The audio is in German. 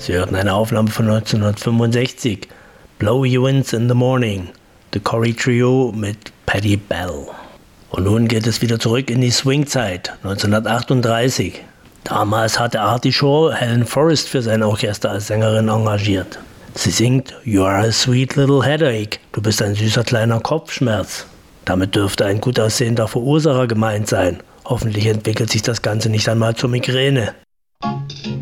Sie hörten eine Aufnahme von 1965, Blow You Winds in the Morning, The Corey Trio mit Patti Bell. Und nun geht es wieder zurück in die Swing-Zeit, 1938. Damals hatte Artie Shaw Helen Forrest für sein Orchester als Sängerin engagiert. Sie singt You are a sweet little headache, du bist ein süßer kleiner Kopfschmerz. Damit dürfte ein gut aussehender Verursacher gemeint sein. Hoffentlich entwickelt sich das Ganze nicht einmal zur Migräne.